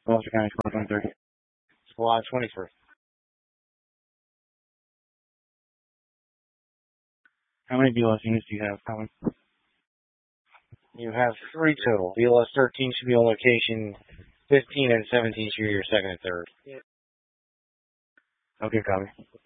Gloucester County, squad 23. Squad 23. How many BLS units do you have, Colin? You have 3 total. BLS 13 should be on location. 15 and 17 should be your second and third. Okay, copy.